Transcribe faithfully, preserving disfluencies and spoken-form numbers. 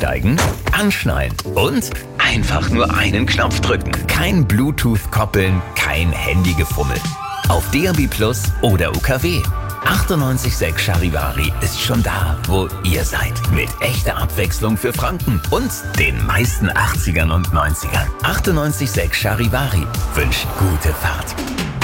Einsteigen, Anschnallen und einfach nur einen Knopf drücken. Kein Bluetooth-Koppeln, kein Handygefummel. Auf D A B Plus oder U K W. achtundneunzig Komma sechs Charivari ist schon da, wo ihr seid. Mit echter Abwechslung für Franken und den meisten achtzigern und neunzigern. achtundneunzig Komma sechs Charivari wünscht gute Fahrt.